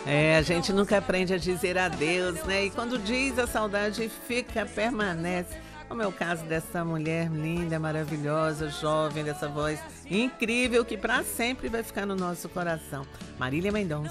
É, a gente nunca aprende a dizer adeus, né? E quando diz, a saudade fica, permanece. Como é o caso dessa mulher linda, maravilhosa, jovem, dessa voz incrível que para sempre vai ficar no nosso coração. Marília Mendonça.